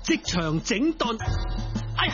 職場整頓。哎呀！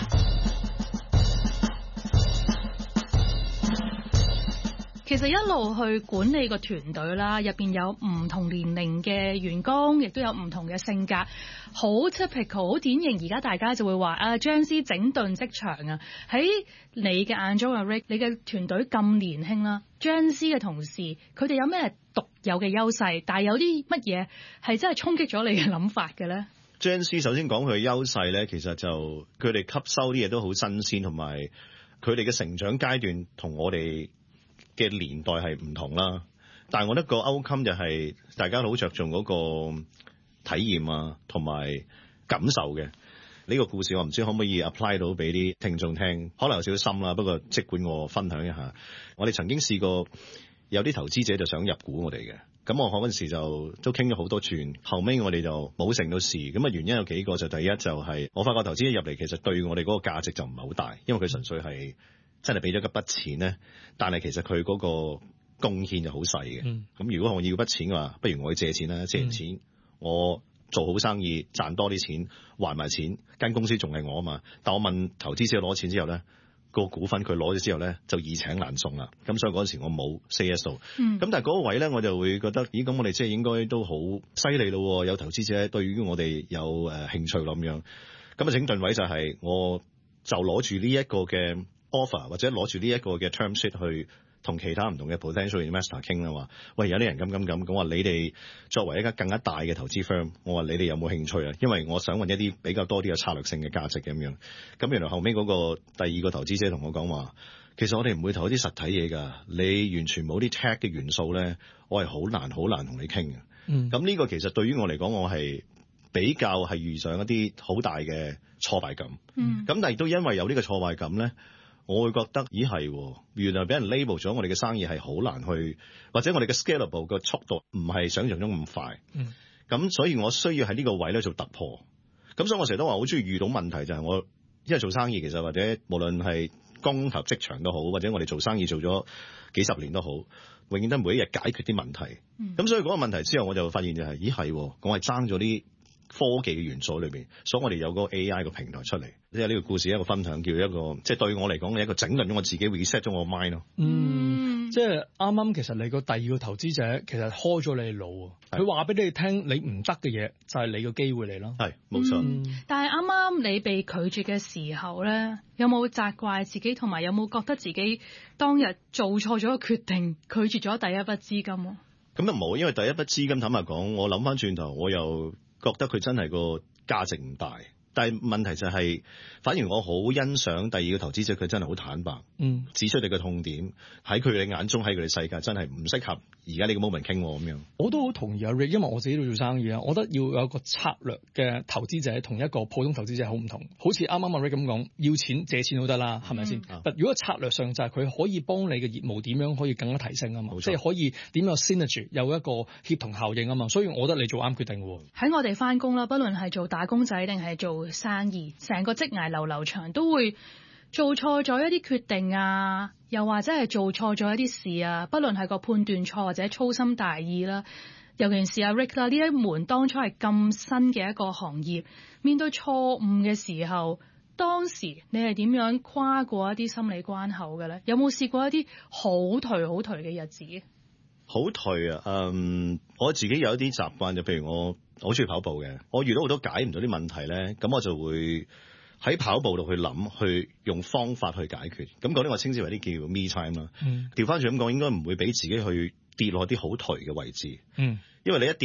其實一路去管理個團隊啦，入邊有唔同年齡嘅員工，亦都有唔同嘅性格，好 typical 好典型。而家大家就會話啊，張師整頓職場啊。喺你嘅眼中啊 Rick， 你嘅團隊咁年輕啦，張師嘅同事佢哋有咩獨有嘅優勢？但係有啲乜嘢係真係衝擊咗你嘅諗法嘅咧？ 張師首先講佢嘅優勢咧，其實就佢哋吸收啲嘢都好新鮮，同埋佢哋嘅成長階段同我哋嘅年代係唔同啦，但係我覺得個 outcome 就係大家好着重嗰個體驗啊，同埋感受嘅。呢個故事我唔知可唔可以 apply 到俾啲聽眾聽，可能有少少深啦，不過即管我分享一下。我哋曾經試過有啲投資者就想入股我哋嘅，咁我嗰陣時就都傾咗好多轉，後尾我哋就冇成到事。咁啊原因有幾個，就第一就係我發覺投資者入嚟其實對我哋嗰個價值就唔係好大，因為佢純粹係真係俾咗一筆錢咧，但係其實佢嗰個貢獻就好細嘅。咁如果我要筆錢嘅話，不如我去借錢啦，借完錢我做好生意賺多啲錢，還埋錢，間公司仲係我啊嘛。但我問投資者攞錢之後咧，個股份佢攞咗之後咧就易請難送啦。咁所以嗰陣時我冇 say yes 數。咁但係嗰個位咧我就會覺得，咦咁我哋即係應該都好犀利咯，有投資者對於我哋有興趣咯咁樣。咁啊整頓位就係我就攞住呢一個嘅offer 或者攞住呢一個嘅 term sheet 去同其他唔同嘅 potential investor 傾啦，話喂有啲人咁話你哋作為一間更加大嘅投資 firm， 我話你哋有冇興趣啊？因為我想揾一啲比較多啲嘅策略性嘅價值咁樣。咁原來後尾嗰個第二個投資者同我講話，其實我哋唔會投啲實體嘢㗎，你完全冇啲 tech 嘅元素咧，我係好難同你傾嘅。咁呢個其實對於我嚟講，我係比較係遇上一啲好大嘅挫敗感。咁但係都因為有呢個挫敗感咧，我會覺得，咦係，原來俾人 label 咗我哋嘅生意係好難去，或者我哋嘅 scalable 嘅速度唔係想象中咁快。咁所以我需要喺呢個位咧做突破。咁所以我成日都話好中意遇到問題，就係我因為做生意其實或者無論係公投職場都好，或者我哋做生意做咗幾十年都好，永遠都每一日解決啲問題。咁所以嗰個問題之後，我就發現就係，咦係，我係爭咗啲科技嘅元素裏邊，所以我哋有個 AI 個平台出嚟，即係呢個故事一個分享，叫一個即係對我嚟講嘅一個整頓咗我自己 reset 咗我 mind 咯。 即係啱啱其實你個第二個投資者其實開咗你腦，佢話俾你聽你唔得嘅嘢就係你個機會嚟咯。係冇錯。 但係啱啱你被拒絕嘅時候咧，有冇責怪自己，同埋有冇覺得自己當日做錯咗個決定，拒絕咗第一筆資金？ 咁又冇，因為第一筆資金坦白講，我諗翻轉頭，我又覺得佢真係個價值唔大。但係問題就係，反而我好欣賞第二個投資者，佢真係好坦白，指出你嘅痛點，喺佢哋眼中，喺佢哋世界真係唔適合而家呢個 moment 傾咁樣。 我都好同意阿 Rick，因為我自己都做生意啊，我覺得要有一個策略嘅投資者同一個普通投資者好唔同。好似啱啱阿 Rick 咁講，要錢借錢都得啦，係咪先？但如果策略上就係佢可以幫你嘅業務點樣可以更加提升啊嘛，即係可以點樣 synergy 有一個協同效應啊嘛，所以我覺得你做啱決定喎。 喺我哋翻工啦，不論係做打工仔定係做生意，成個職涯流長都會做錯咗一啲決定啊，又或者係做錯咗一啲事啊，不論係個判斷錯或者粗心大意啦。尤其是阿 Rick 啦，呢一門當初係咁新嘅一個行業，面對錯誤嘅時候，當時你係點樣跨過一啲心理關口嘅咧？有冇試過一啲好頹嘅日子？ 好頹啊！我自己有一啲習慣，就譬如我好中意跑步嘅，我遇到好多解唔到啲問題咧，咁我就會喺跑步度去諗，去用方法去解決。咁嗰啲我稱之為啲叫 me time 啦。調翻轉咁講，應該唔會俾自己去跌落啲好頹嘅位置。因為你一跌